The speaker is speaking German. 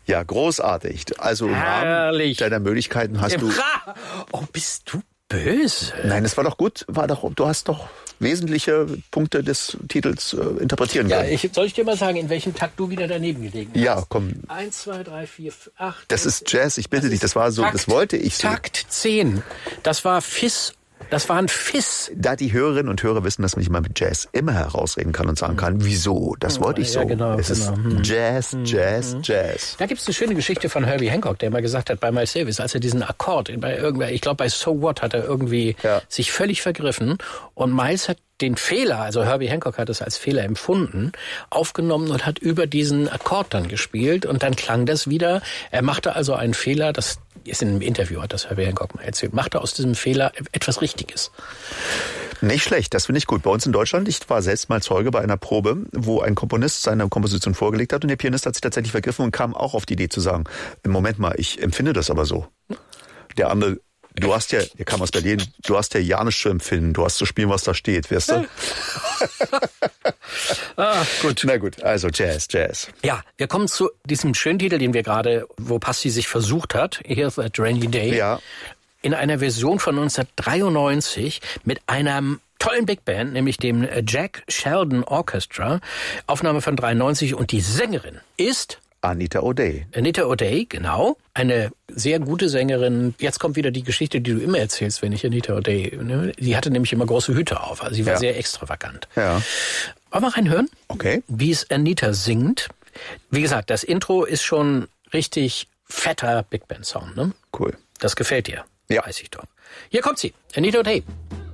Ja, großartig. Also im Rahmen deiner Möglichkeiten hast du... Oh, bist du böse? Nein, es war doch gut. Du hast doch wesentliche Punkte des Titels interpretieren können. Ja, soll ich dir mal sagen, in welchem Takt du wieder daneben gelegen hast? Ja, komm. 1, 2, 3, 4, 8. Das ist Jazz, ich bitte dich. Das war so, das wollte ich so. Takt 10. Das war Fiss. Das war ein Fiss. Da die Hörerinnen und Hörer wissen, dass man sich mal mit Jazz immer herausreden kann und sagen kann, wieso? Das wollte ich so. Ja, genau, es ist Jazz, Jazz, Jazz. Da gibt's eine schöne Geschichte von Herbie Hancock, der mal gesagt hat, bei Miles Davis, als er diesen Akkord, ich glaube bei So What hat er irgendwie sich völlig vergriffen und Miles hat den Fehler, also Herbie Hancock hat es als Fehler empfunden, aufgenommen und hat über diesen Akkord dann gespielt und dann klang das wieder. Er machte also einen Fehler, das ist in einem Interview, hat das Herbie Hancock mal erzählt, machte aus diesem Fehler etwas Richtiges. Nicht schlecht, das finde ich gut. Bei uns in Deutschland, ich war selbst mal Zeuge bei einer Probe, wo ein Komponist seine Komposition vorgelegt hat und der Pianist hat sich tatsächlich vergriffen und kam auch auf die Idee zu sagen, Moment mal, ich empfinde das aber so. Der andere, der kam aus Berlin, du hast ja ja nichts zu empfinden, du hast zu spielen, was da steht, weißt du? Gut. Na gut, also Jazz. Ja, wir kommen zu diesem schönen Titel, den wir gerade, wo Pasti sich versucht hat, Here's That Rainy Day. Ja. In einer Version von 1993 mit einem tollen Big Band, nämlich dem Jack Sheldon Orchestra. Aufnahme von 93 und die Sängerin ist Anita O'Day. Anita O'Day, genau. Eine sehr gute Sängerin. Jetzt kommt wieder die Geschichte, die du immer erzählst, wenn ich Anita O'Day... Ne? Die hatte nämlich immer große Hüte auf. Also sie war sehr extravagant. Ja. Wollen wir reinhören? Okay. Wie es Anita singt. Wie gesagt, das Intro ist schon richtig fetter Big Band Sound. Ne? Cool. Das gefällt dir. Ja. Weiß ich doch. Hier kommt sie. Anita O'Day.